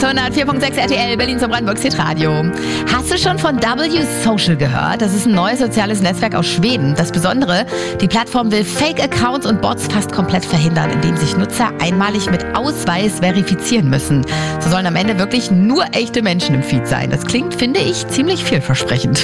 104.6 RTL, Berlin zum Brandenburgs Hitradio. Hast du schon von W Social gehört? Das ist ein neues soziales Netzwerk aus Schweden. Das Besondere, die Plattform will Fake-Accounts und Bots fast komplett verhindern, indem sich Nutzer einmalig mit Ausweis verifizieren müssen. So sollen am Ende wirklich nur echte Menschen im Feed sein. Das klingt, finde ich, ziemlich vielversprechend.